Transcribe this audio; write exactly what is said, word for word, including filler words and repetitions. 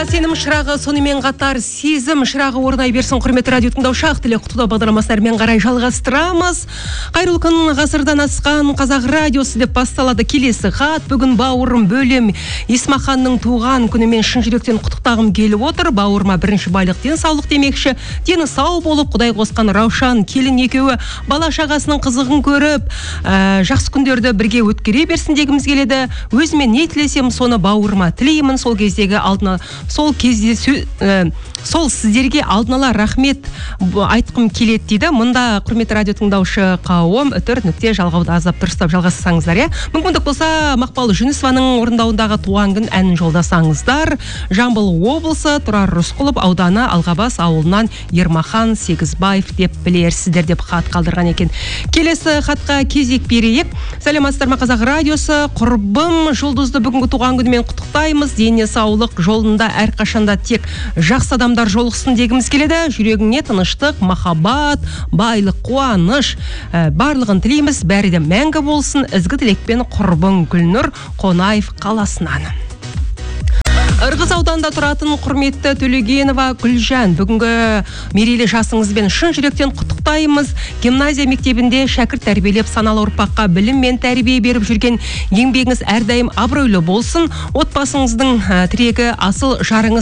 Сенім шырағы сонымен қатар сезім шырағы орнай берсін. Құрметті радио тыңдаушы, ақ тілек құттықтау бағдарламасымен қарай жалғастырамыз. Қайырлы күн, ғасырдан асқан қазақ радиосы деп басталады келесі хат. Бүгін бауырым бөлем Исмаханның туған күнімен шын жүректен құттықтағым келіп отыр. Бауырыма бірінші байлық денсаулық демекші. Дені сау болып, Құдай қосқан Раушан келін екеуі бала шағасының қызығын көріп, ә, жақсы күндерді бірге өткере берсін дегіміз келеді. Өзіме не тілесем, соны бауырыма тілеймін. Сол кездегі алдына Сол кезде ә, сол сіздерге алдынала рахмет айтқым келеді дейді. Мұнда құрметті радио тыңдаушы қауым үтір нүкте жалғауды азап дұрыстап жалғасаңыздар, иә. Мүмкіндік болса Мақпал Жүнісованың орындауындағы туған күн әнін жолдасаңыздар. Жамбыл облысы Тұрар Рысқұлов ауданы Алғабас ауылынан Ермахан Сегізбаев деп білерсіздер деп хат қалдырған екен. Келесі хатқа кезек берейік. Сәлеметсіздер ме, қазақ радиосы. Құрбым Жұлдызды бүгінгі туған күнімен құттықтаймыз. Дене саулық жолында әрқашанда тек жақсы адамдар жолықсын дегіміз келеді. Жүрегіңе тыныштық, махаббат, байлық, қуаныш ә, барлығын тілейміз. Бәрі де мәңгі болсын. Ізгі тілекпен құрбың Гүлнұр Қонаев қаласынан. Ырғыз ауданында тұратын құрметті Төлегенова Гүлжан, бүгінгі мерейлі жасыңызбен шын жүректен құттықтаймыз. Гимназия мектебінде шәкірт тәрбиелеп, саналы ұрпаққа білім мен тәрбие беріп жүрген еңбегіңіз әрдайым абыройлы болсын. Отбасыңыздың тірегі асыл жарыңыз